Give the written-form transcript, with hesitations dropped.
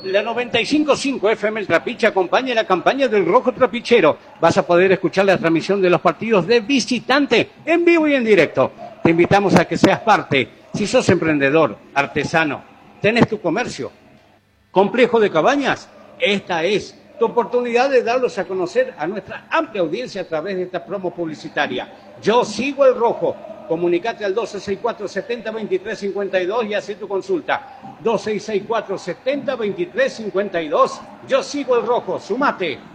La 95.5 FM El Trapiche acompaña la campaña del Rojo Trapichero. Vas a poder escuchar la transmisión de los partidos de visitante en vivo y en directo. Te invitamos a que seas parte. Si sos emprendedor, artesano, tenés tu comercio, complejo de cabañas, esta es tu oportunidad de darlos a conocer a nuestra amplia audiencia a través de esta promo publicitaria. Yo sigo el Rojo. Comunicate al 2664-70-2352 y haz tu consulta. 2664-70-2352. Yo sigo el Rojo. Sumate.